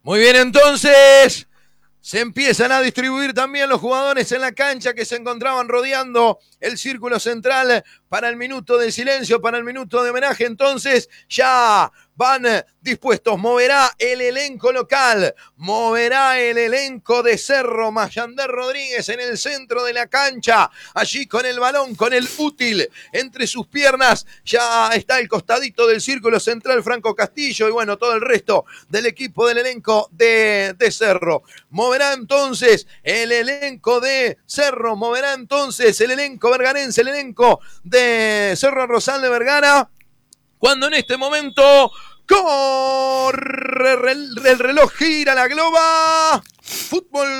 Muy bien, entonces se empiezan a distribuir también los jugadores en la cancha que se encontraban rodeando el círculo central para el minuto de silencio, para el minuto de homenaje. Entonces ya van dispuestos. Moverá el elenco local, moverá el elenco de Cerro. Mayander Rodríguez en el centro de la cancha, allí con el balón, con el útil entre sus piernas. Ya está el costadito del círculo central Franco Castillo y bueno, todo el resto del equipo del elenco de Cerro. Moverá entonces el elenco de Cerro, moverá entonces el elenco verganense, el elenco de Cerro Rosal de Vergara, cuando en este momento corre el reloj, gira la globa. Fútbol